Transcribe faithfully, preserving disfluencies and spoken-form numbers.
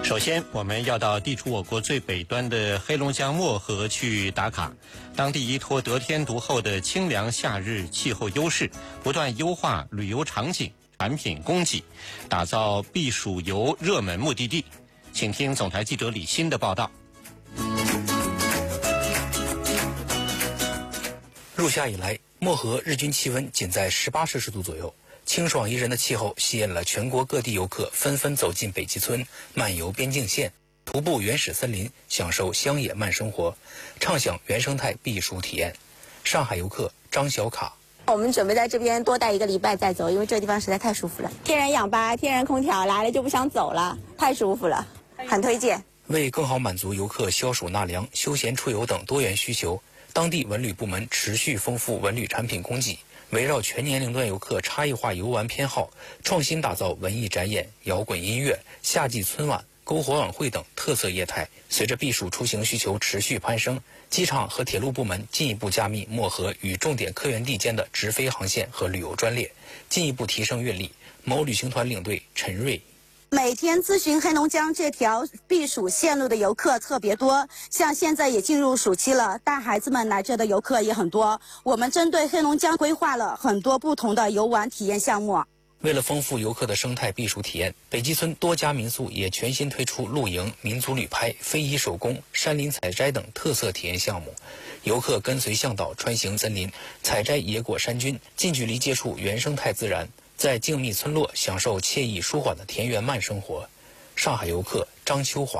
首先，我们要到地处我国最北端的黑龙江漠河去打卡。当地依托得天独厚的清凉夏日气候优势，不断优化旅游场景、产品供给，打造避暑游热门目的地。请听总台记者李欣的报道。 入夏以来，漠河日均气温仅在十八摄氏度左右。清爽宜人的气候吸引了全国各地游客纷纷走进北极村，漫游边境线，徒步原始森林，享受乡野慢生活，畅享原生态避暑体验。上海游客张小卡： 我们准备在这边多待一个礼拜再走，因为这个地方实在太舒服了，天然氧吧、天然空调，来了就不想走了，太舒服了，很推荐。 为更好满足游客消暑纳凉、休闲出游等多元需求，当地文旅部门持续丰富文旅产品供给，围绕全年龄段游客差异化游玩偏好，创新打造文艺展演、摇滚音乐、夏季春晚、篝火晚会等特色业态。随着避暑出行需求持续攀升，机场和铁路部门进一步加密漠河与重点客源地间的直飞航线和旅游专列，进一步提升阅历。某旅行团领队陈瑞： 每天咨询黑龙江这条避暑线路的游客特别多，像现在也进入暑期了，带孩子们来这的游客也很多。我们针对黑龙江规划了很多不同的游玩体验项目。 为了丰富游客的生态避暑体验，北极村多家民宿也全新推出露营、民族旅拍、非遗手工、山林采摘等特色体验项目。游客跟随向导穿行森林，采摘野果山菌，近距离接触原生态自然，在静谧村落享受惬意舒缓的田园慢生活。上海游客张秋华。